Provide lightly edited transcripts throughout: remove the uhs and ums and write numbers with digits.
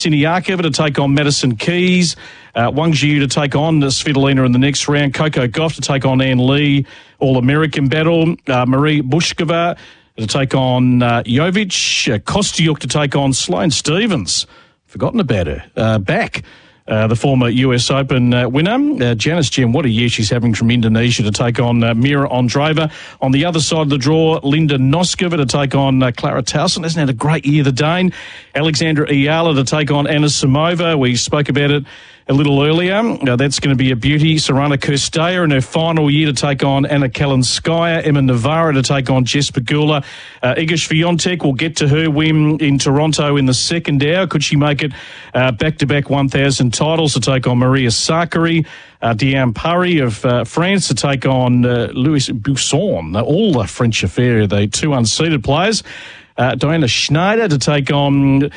Siniakova to take on Madison Keys. Wang Zhiyu to take on Svitolina in the next round. Coco Gauff to take on Ann Lee. All-American battle. Marie Bushkova to take on Jovic. Kostyuk to take on Sloane Stephens. Forgotten about her. Back. The former US Open winner. Janice Jem, what a year she's having from Indonesia to take on Mira Andreeva. On the other side of the draw, Linda Noskova to take on Clara Towson. Hasn't had a great year, the Dane. Alexandra Ayala to take on Anna Samova. We spoke about it a little earlier. That's going to be a beauty. Sorana Cirstea in her final year to take on Anna Kalinskaya. Emma Navarro to take on Jess Pegula. Iga Swiatek, we'll get to her win in Toronto in the second hour. Could she make it back-to-back 1,000 titles to take on Maria Sakkari? Diane Parry of France to take on Louis Busson. All the French affair, the two unseeded players. Diana Schneider to take on...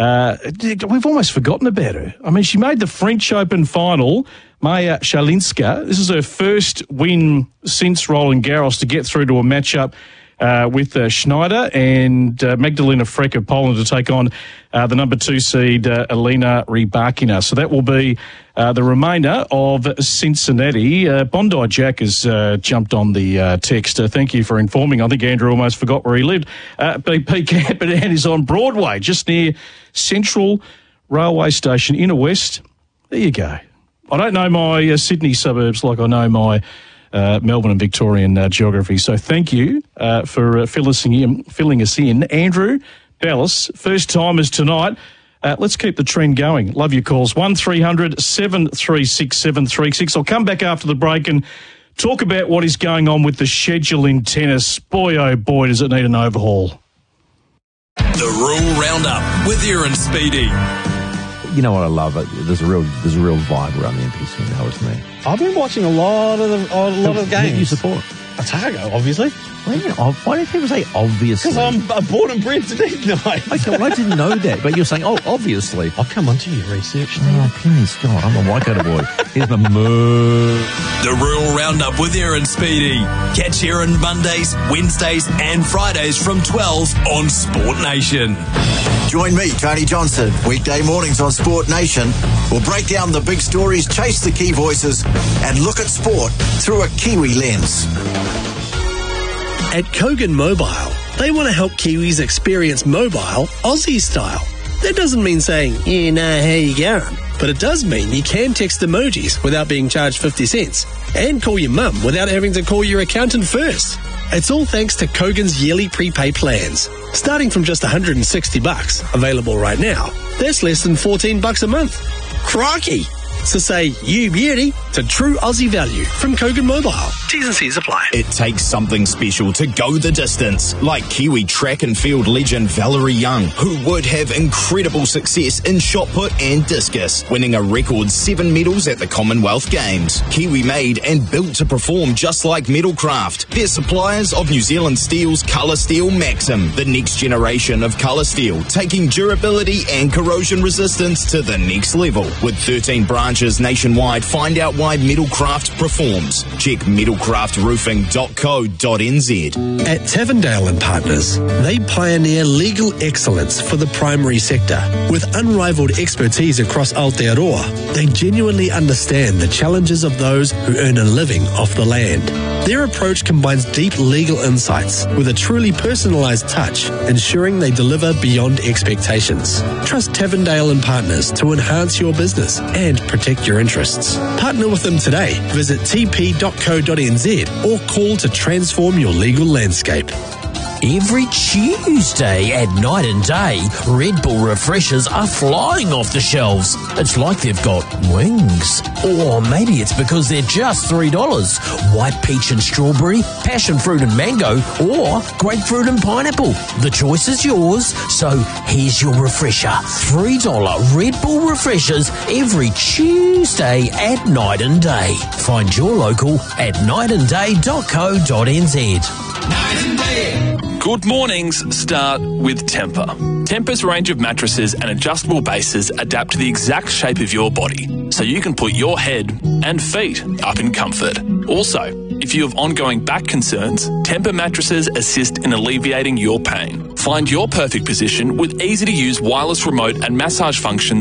we've almost forgotten about her. I mean, she made the French Open final, Maya Shalinska. This is her first win since Roland Garros to get through to a matchup with Schneider, and Magdalena Freck of Poland to take on the number 2 seed Elena Rybakina. So that will be the remainder of Cincinnati. Bondi Jack has jumped on the text. Thank you for informing. I think Andrew almost forgot where he lived. BP Camperdown is on Broadway, just near Central Railway Station, Inner West. There you go. I don't know my Sydney suburbs like I know my Melbourne and Victorian geography. So thank you for filling us in. Andrew Bellis, first timers tonight. Let's keep the trend going. Love your calls. 1300 736 736. I'll come back after the break and talk about what is going on with the schedule in tennis. Boy, oh boy, does it need an overhaul. The Rural Roundup with Aaron Speedy. You know what I love? There's a real vibe around the NPC now, isn't there? I've been watching a lot of games. Who do you support? Otago, obviously. Why do people say obviously? Because I'm born and bred to Nicknight. Okay, well, I didn't know that, but you're saying, obviously. I'll come on to your research. Oh, please, God, I'm a Waikato boy. Here's the moo. The Rural Roundup with Aaron Speedy. Catch Aaron Mondays, Wednesdays and Fridays from 12 on Sport Nation. Join me, Tony Johnson, weekday mornings on Sport Nation. We'll break down the big stories, chase the key voices, and look at sport through a Kiwi lens. At Kogan Mobile, they want to help Kiwis experience mobile Aussie style. That doesn't mean saying, yeah, nah, how you going? But it does mean you can text emojis without being charged 50 cents and call your mum without having to call your accountant first. It's all thanks to Kogan's yearly prepay plans. Starting from just $160, available right now, that's less than $14 a month. Crikey! So say you beauty to true Aussie value from Kogan Mobile. T's and C's apply. It takes something special to go the distance, like Kiwi track and field legend Valerie Young, who would have incredible success in shot put and discus, winning a record 7 medals at the Commonwealth Games. Kiwi made and built to perform just like Metalcraft. They're suppliers of New Zealand Steel's Colour Steel Maxim, the next generation of colour steel, taking durability and corrosion resistance to the next level. With 13 branches nationwide, find out why Metalcraft performs. Check metalcraftroofing.co.nz. At Tavendale and Partners, they pioneer legal excellence for the primary sector. With unrivaled expertise across Aotearoa, they genuinely understand the challenges of those who earn a living off the land. Their approach combines deep legal insights with a truly personalised touch, ensuring they deliver beyond expectations. Trust Tavendale and Partners to enhance your business and protect your interests. Partner with them today. Visit tp.co.nz or call to transform your legal landscape. Every Tuesday at Night and Day, Red Bull refreshers are flying off the shelves. It's like they've got wings. Or maybe it's because they're just $3. White peach and strawberry, passion fruit and mango, or grapefruit and pineapple. The choice is yours, so here's your refresher. $3 Red Bull refreshers every Tuesday at Night and Day. Find your local at nightandday.co.nz. Night and Day. Good mornings start with Tempur. Tempur's range of mattresses and adjustable bases adapt to the exact shape of your body, so you can put your head and feet up in comfort. Also, If you have ongoing back concerns, Tempur mattresses assist in alleviating your pain. Find your perfect position with easy-to-use wireless remote and massage functions